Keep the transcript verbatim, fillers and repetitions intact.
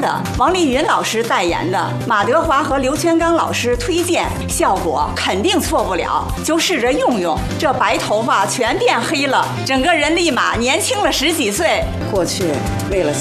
的，王丽云老师代言的，马德华和刘全刚老师推荐，效果肯定错不了，就试着用用，这白头发全变黑了，整个人立马年轻了十几岁。 过去为了